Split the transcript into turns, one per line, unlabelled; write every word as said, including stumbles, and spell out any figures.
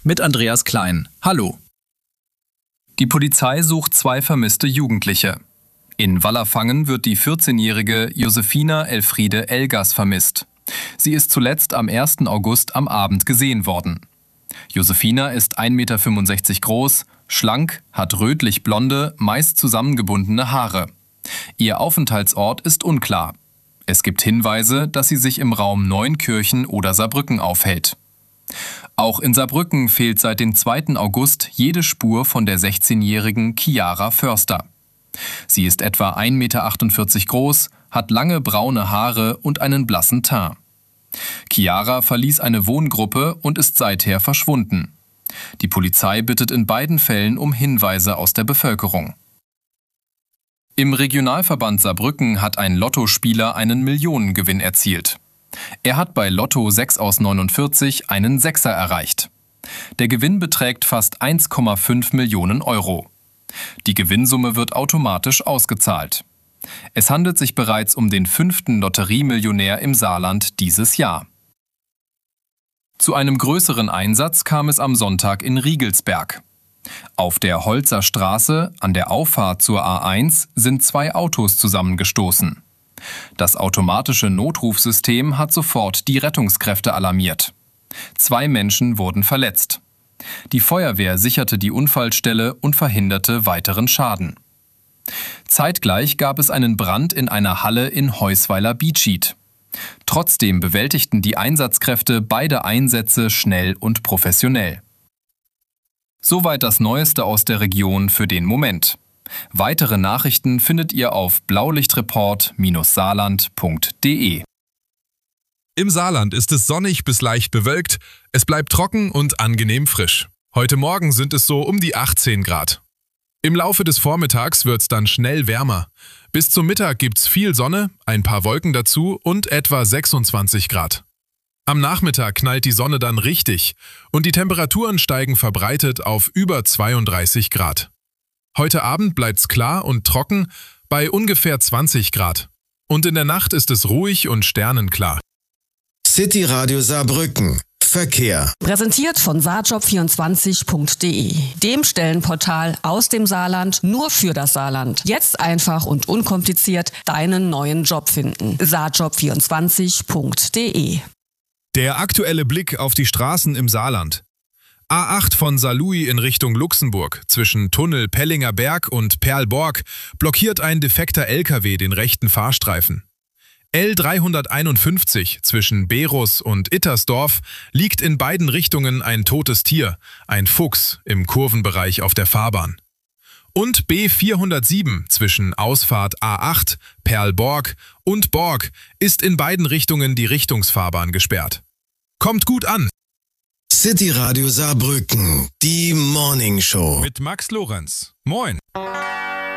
mit Andreas Klein. Hallo. Die Polizei sucht zwei vermisste Jugendliche. In Wallerfangen wird die vierzehnjährige Josefina Elfriede Elgas vermisst. Sie ist zuletzt am ersten August am Abend gesehen worden. Josefina ist ein Meter fünfundsechzig groß, schlank, hat rötlich-blonde, meist zusammengebundene Haare. Ihr Aufenthaltsort ist unklar. Es gibt Hinweise, dass sie sich im Raum Neunkirchen oder Saarbrücken aufhält. Auch in Saarbrücken fehlt seit dem zweiten August jede Spur von der sechzehnjährigen Chiara Förster. Sie ist etwa ein Meter achtundvierzig groß, hat lange braune Haare und einen blassen Teint. Chiara verließ eine Wohngruppe und ist seither verschwunden. Die Polizei bittet in beiden Fällen um Hinweise aus der Bevölkerung. Im Regionalverband Saarbrücken hat ein Lottospieler einen Millionengewinn erzielt. Er hat bei Lotto sechs aus neunundvierzig einen Sechser erreicht. Der Gewinn beträgt fast eins Komma fünf Millionen Euro. Die Gewinnsumme wird automatisch ausgezahlt. Es handelt sich bereits um den fünften Lotteriemillionär im Saarland dieses Jahr. Zu einem größeren Einsatz kam es am Sonntag in Riegelsberg. Auf der Holzer Straße an der Auffahrt zur A eins sind zwei Autos zusammengestoßen. Das automatische Notrufsystem hat sofort die Rettungskräfte alarmiert. Zwei Menschen wurden verletzt. Die Feuerwehr sicherte die Unfallstelle und verhinderte weiteren Schaden. Zeitgleich gab es einen Brand in einer Halle in Heusweiler-Biedschied. Trotzdem bewältigten die Einsatzkräfte beide Einsätze schnell und professionell. Soweit das Neueste aus der Region für den Moment. Weitere Nachrichten findet ihr auf blaulichtreport Bindestrich saarland Punkt de.
Im Saarland ist es sonnig bis leicht bewölkt, es bleibt trocken und angenehm frisch. Heute Morgen sind es so um die achtzehn Grad. Im Laufe des Vormittags wird es dann schnell wärmer. Bis zum Mittag gibt's viel Sonne, ein paar Wolken dazu und etwa sechsundzwanzig Grad. Am Nachmittag knallt die Sonne dann richtig und die Temperaturen steigen verbreitet auf über zweiunddreißig Grad. Heute Abend bleibt's klar und trocken bei ungefähr zwanzig Grad. Und in der Nacht ist es ruhig und sternenklar.
City Radio Saarbrücken. Verkehr.
Präsentiert von saarjob vierundzwanzig Punkt de, dem Stellenportal aus dem Saarland nur für das Saarland. Jetzt einfach und unkompliziert deinen neuen Job finden. saarjob vierundzwanzig Punkt de.
Der aktuelle Blick auf die Straßen im Saarland. A acht von Saarlouis in Richtung Luxemburg zwischen Tunnel Pellinger Berg und Perlborg blockiert ein defekter L K W den rechten Fahrstreifen. L dreihunderteinundfünfzig zwischen Berus und Ittersdorf liegt in beiden Richtungen ein totes Tier, ein Fuchs im Kurvenbereich auf der Fahrbahn. Und B vierhundertsieben zwischen Ausfahrt A acht, Perlborg und Borg ist in beiden Richtungen die Richtungsfahrbahn gesperrt. Kommt gut an!
City Radio Saarbrücken, die Morning Show.
Mit Max Lorenz. Moin!